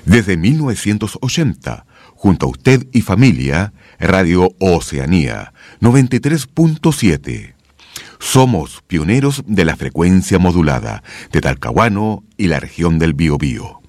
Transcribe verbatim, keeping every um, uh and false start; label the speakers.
Speaker 1: Desde mil novecientos ochenta, junto a usted y familia, Radio Oceanía noventa y tres punto siete. Somos pioneros de la frecuencia modulada de Talcahuano y la región del Biobío.